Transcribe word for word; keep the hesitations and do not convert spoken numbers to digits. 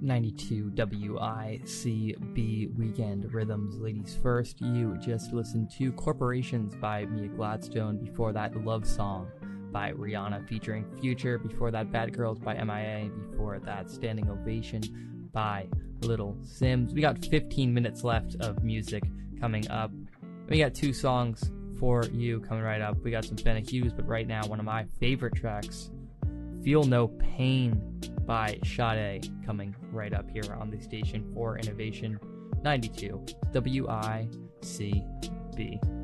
ninety-two W I C B Weekend Rhythms. Ladies first, you just listened to Corporations by Mia Gladstone. Before that, Love Song by Rihanna featuring Future. Before that, Bad Girls by M I A. Before that, Standing Ovation by Little Sims. We got fifteen minutes left of music coming up. We got two songs for you coming right up. We got some Fenna Hughes, but right now, one of my favorite tracks, Feel No Pain by Sade, coming right up here on the station for Innovation ninety-two W I C B.